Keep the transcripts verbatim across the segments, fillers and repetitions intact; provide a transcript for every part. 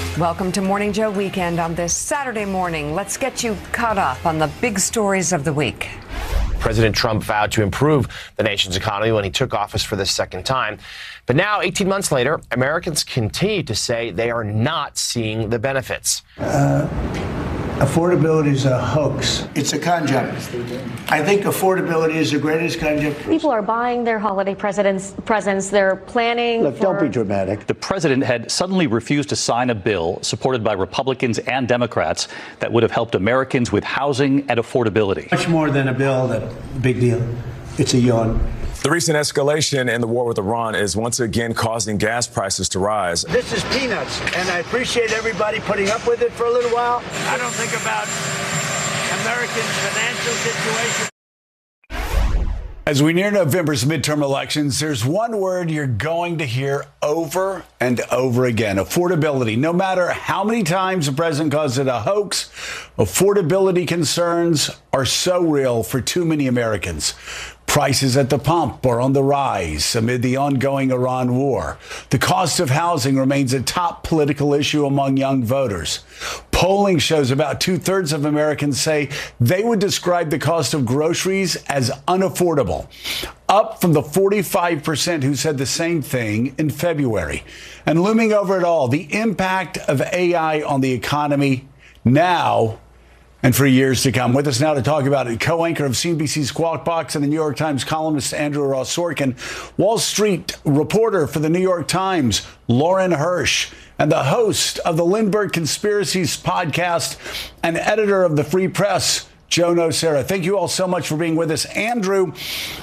Welcome to Morning Joe Weekend on this Saturday morning. Let's get you caught up on the big stories of the week. President Trump vowed to improve the nation's economy when he took office for the second time. But now, eighteen months later, Americans continue to say they are not seeing the benefits. Uh, affordability is a hoax. It's a con job. I think affordability is the greatest con job. People are buying their holiday presents. presents. They're planning. Look, for... don't be dramatic. The president had suddenly refused to sign a bill supported by Republicans and Democrats that would have helped Americans with housing and affordability. Much more than a bill, that big deal. It's a yawn. The recent escalation in the war with Iran is once again causing gas prices to rise. This is peanuts, and I appreciate everybody putting up with it for a little while. I don't think about Americans' financial situation. As we near November's midterm elections, there's one word you're going to hear over and over again: affordability. No matter how many times the president calls it a hoax, affordability concerns are so real for too many Americans. Prices at the pump are on the rise amid the ongoing Iran war. The cost of housing remains a top political issue among young voters. Polling shows about two-thirds of Americans say they would describe the cost of groceries as unaffordable, up from the forty-five percent who said the same thing in February. And looming over it all, the impact of A I on the economy now and for years to come. With us now to talk about it, co-anchor of C N B C's Squawk Box and the New York Times columnist Andrew Ross Sorkin, Wall Street reporter for the New York Times Lauren Hirsch, and the host of the Lindbergh Conspiracies podcast and editor of the Free Press, Joe Nocera. Thank you all so much for being with us. Andrew,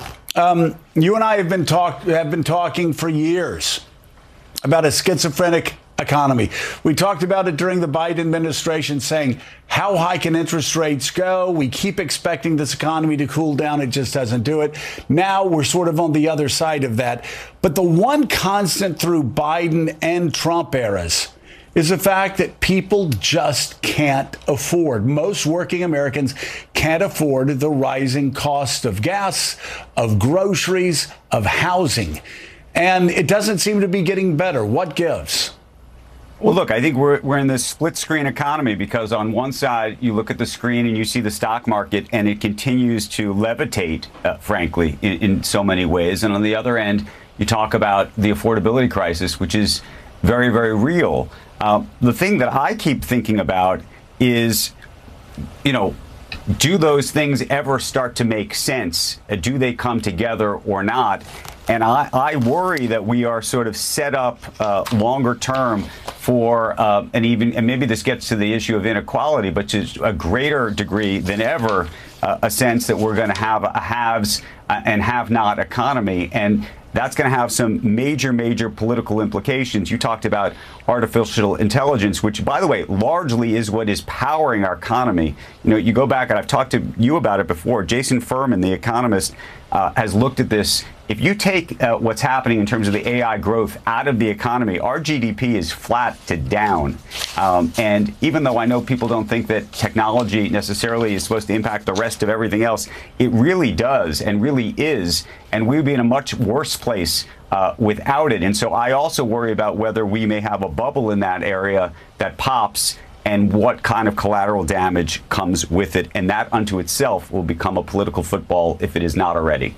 um, you and I have been talk have been talking for years about a schizophrenic economy. We talked about it during the Biden administration, saying, how high can interest rates go? We keep expecting this economy to cool down. It just doesn't do it. Now we're sort of on the other side of that. But the one constant through Biden and Trump eras is the fact that people just can't afford. Most working Americans can't afford the rising cost of gas, of groceries, of housing. And it doesn't seem to be getting better. What gives? Well, look, I think we're we're in this split screen economy because on one side you look at the screen and you see the stock market and it continues to levitate, uh, frankly, in, in so many ways. And on the other end, you talk about the affordability crisis, which is very, very real. Uh, the thing that I keep thinking about is, you know, do those things ever start to make sense? Uh, do they come together or not? And I, I worry that we are sort of set up uh, longer term for uh, an even, and maybe this gets to the issue of inequality, but to a greater degree than ever, uh, a sense that we're going to have a haves and have not economy. And that's going to have some major, major political implications. You talked about artificial intelligence, which, by the way, largely is what is powering our economy. You know, you go back, and I've talked to you about it before. Jason Furman, the economist, uh, has looked at this. If you take uh, what's happening in terms of the A I growth out of the economy, our G D P is flat to down. Um, and even though I know people don't think that technology necessarily is supposed to impact the rest of everything else, it really does and really is. And we would be in a much worse place uh, without it. And so I also worry about whether we may have a bubble in that area that pops and what kind of collateral damage comes with it. And that unto itself will become a political football if it is not already.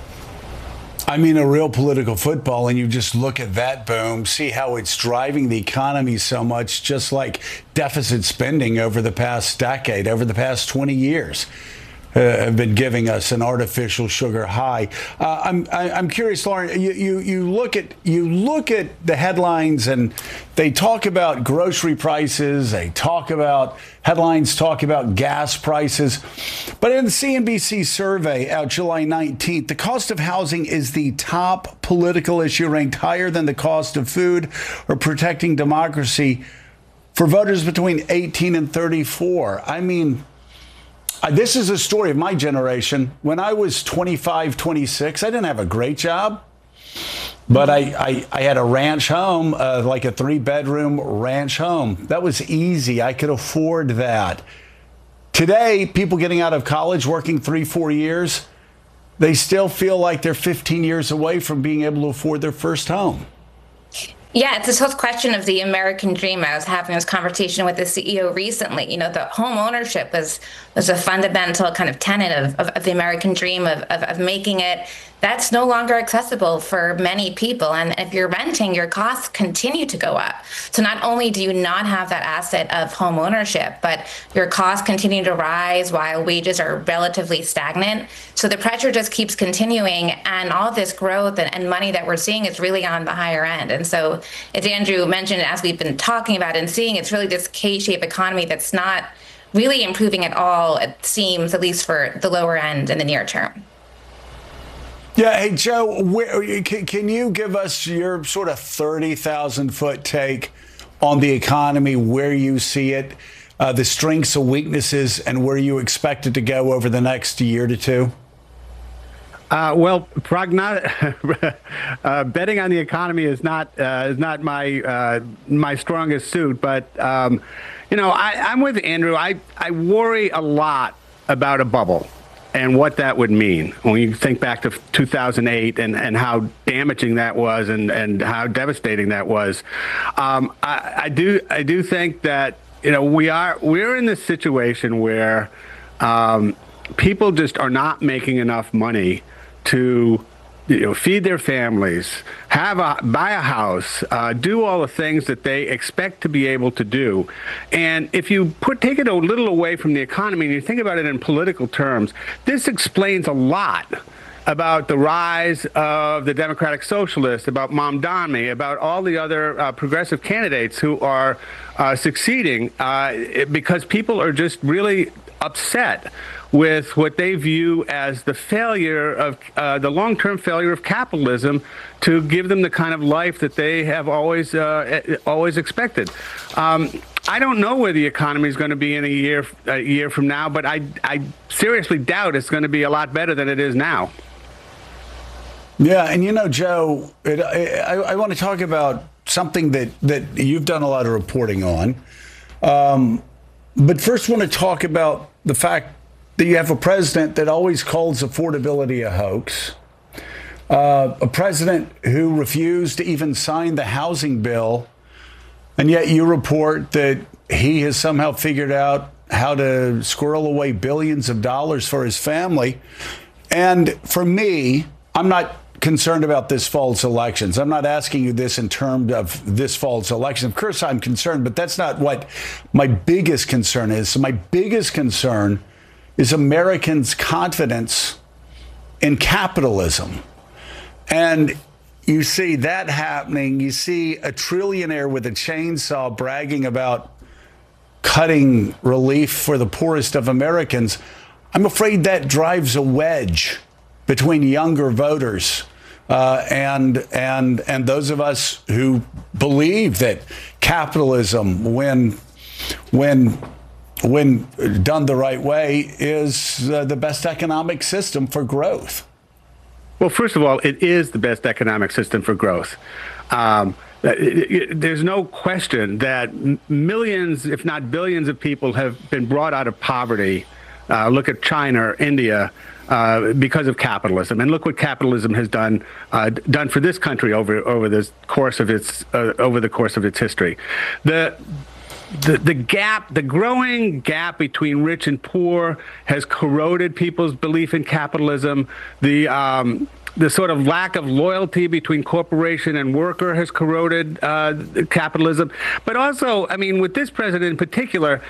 I mean, a real political football, and you just look at that boom, see how it's driving the economy so much, just like deficit spending over the past decade, over the past twenty years. Uh, have been giving us an artificial sugar high. Uh, I'm I, I'm curious, Lauren. You, you you look at you look at the headlines, and they talk about grocery prices. They talk about headlines talk about gas prices. But in the C N B C survey out July nineteenth, the cost of housing is the top political issue, ranked higher than the cost of food or protecting democracy for voters between eighteen and thirty-four. I mean. Uh, this is a story of my generation. When I was twenty-five, twenty-six, I didn't have a great job, but I, I, I had a ranch home, uh, like a three-bedroom ranch home. That was easy. I could afford that. Today, people getting out of college, working three, four years, they still feel like they're fifteen years away from being able to afford their first home. Yeah, it's this whole question of the American dream. I was having this conversation with the C E O recently. You know, the home ownership was was a fundamental kind of tenet of, of, of the American dream of, of, of making it. That's no longer accessible for many people. And if you're renting, your costs continue to go up. So not only do you not have that asset of home ownership, but your costs continue to rise while wages are relatively stagnant. So the pressure just keeps continuing. And all this growth and, and money that we're seeing is really on the higher end. And so as Andrew mentioned, as we've been talking about and seeing, it's really this K-shaped economy that's not really improving at all, it seems, at least for the lower end in the near term. Yeah. Hey, Joe, where, can, can you give us your sort of thirty thousand foot take on the economy, where you see it, uh, the strengths and weaknesses, and where you expect it to go over the next year to two? Uh, well, progno- uh, betting on the economy is not uh, is not my uh, my strongest suit. But um, you know, I, I'm with Andrew. I I worry a lot about a bubble and what that would mean when you think back to two thousand eight and, and how damaging that was and, and how devastating that was. Um, I, I do I do think that, you know, we are we're in this situation where um, people just are not making enough money to, you know, feed their families, have a buy a house, uh, do all the things that they expect to be able to do. And if you put take it a little away from the economy and you think about it in political terms, this explains a lot about the rise of the Democratic Socialists, about Mamdani, about all the other uh, progressive candidates who are uh, succeeding uh, because people are just really upset with what they view as the failure of uh, the long-term failure of capitalism to give them the kind of life that they have always uh, always expected. Um, I don't know where the economy is going to be in a year a year from now, but I I seriously doubt it's going to be a lot better than it is now. Yeah, and you know, Joe, it, I, I want to talk about something that that you've done a lot of reporting on. Um, but first, want to talk about the fact that you have a president that always calls affordability a hoax, uh, a president who refused to even sign the housing bill, and yet you report that he has somehow figured out how to squirrel away billions of dollars for his family. And for me, I'm not concerned about this fall's elections. I'm not asking you this in terms of this fall's election. Of course, I'm concerned, but that's not what my biggest concern is. So my biggest concern is Americans' confidence in capitalism. And you see that happening. You see a trillionaire with a chainsaw bragging about cutting relief for the poorest of Americans. I'm afraid that drives a wedge between younger voters uh, and and and those of us who believe that capitalism, when when when done the right way, is uh, the best economic system for growth. Well, first of all, it is the best economic system for growth. Um, it, it, there's no question that millions, if not billions, of people have been brought out of poverty. Uh, look at China or India uh, because of capitalism, and look what capitalism has done uh, done for this country over over the course of its uh, over the course of its history. The The, the gap, the growing gap between rich and poor has corroded people's belief in capitalism. The um, the sort of lack of loyalty between corporation and worker has corroded uh, capitalism. But also, I mean, with this president in particular,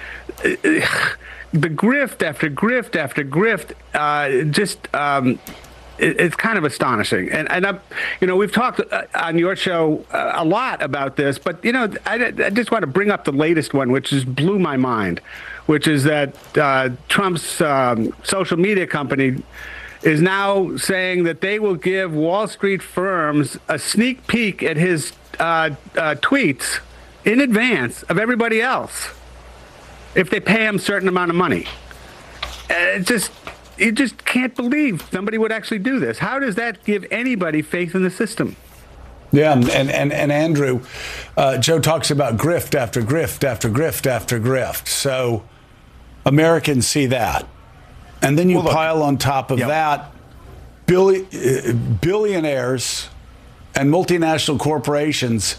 the grift after grift after grift uh, just... Um, It's kind of astonishing. And, and I, you know, we've talked on your show a lot about this, but, you know, I, I just want to bring up the latest one, which just blew my mind, which is that uh, Trump's um, social media company is now saying that they will give Wall Street firms a sneak peek at his uh, uh, tweets in advance of everybody else if they pay him a certain amount of money. Uh, it just... You just can't believe somebody would actually do this. How does that give anybody faith in the system? Yeah, and and, and Andrew, uh, Joe talks about grift after grift after grift after grift. So Americans see that. And then you well, look, pile on top of yep. that billi- uh, billionaires and multinational corporations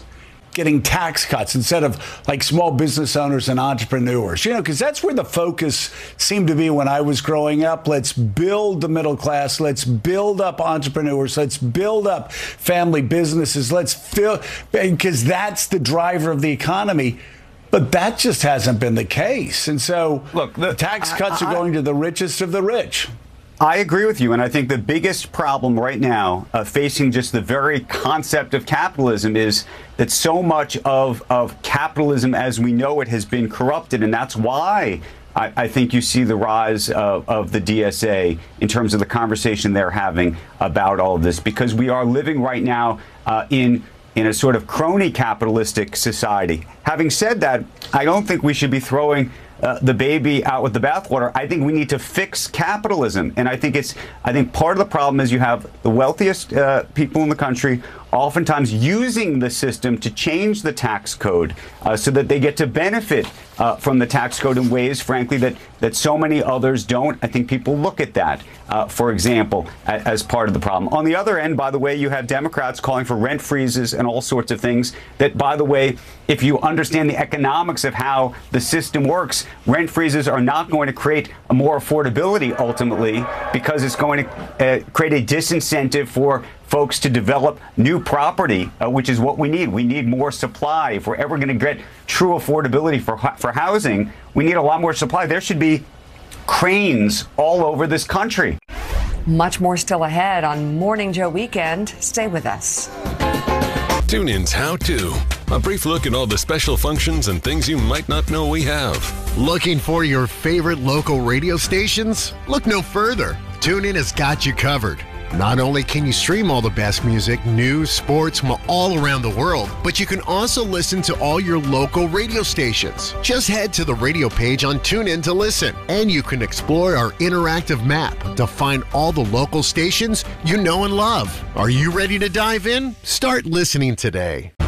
getting tax cuts instead of like small business owners and entrepreneurs, you know, because that's where the focus seemed to be when I was growing up. Let's build the middle class. Let's build up entrepreneurs. Let's build up family businesses. Let's fill, because that's the driver of the economy. But that just hasn't been the case. And so, look, the tax cuts I, I, are going to the richest of the rich. I agree with you. And I think the biggest problem right now uh, facing just the very concept of capitalism is that so much of, of capitalism as we know it has been corrupted. And that's why I, I think you see the rise of, of the D S A in terms of the conversation they're having about all of this, because we are living right now uh, in in a sort of crony capitalistic society. Having said that, I don't think we should be throwing Uh, the baby out with the bathwater. I think we need to fix capitalism. And I think it's, I think part of the problem is you have the wealthiest uh, people in the country oftentimes using the system to change the tax code uh, so that they get to benefit uh, from the tax code in ways, frankly, that, that so many others don't. I think people look at that, uh, for example, a, as part of the problem. On the other end, by the way, you have Democrats calling for rent freezes and all sorts of things that, by the way, if you understand the economics of how the system works, rent freezes are not going to create a more affordability ultimately, because it's going to uh, create a disincentive for folks to develop new property, uh, which is what we need. We need more supply. If we're ever going to get true affordability for for housing, we need a lot more supply. There should be cranes all over this country. Much more still ahead on Morning Joe Weekend. Stay with us. TuneIn's How To. A brief look at all the special functions and things you might not know we have. Looking for your favorite local radio stations? Look no further. TuneIn has got you covered. Not only can you stream all the best music, news, sports from all around the world, but you can also listen to all your local radio stations. Just head to the radio page on TuneIn to listen, and you can explore our interactive map to find all the local stations you know and love. Are you ready to dive in? Start listening today.